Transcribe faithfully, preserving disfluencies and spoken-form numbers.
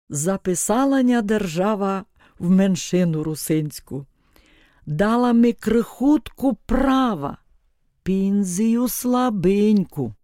Записала ня держава в меншину русинську, дала ми крихутку права, пінзію слабеньку.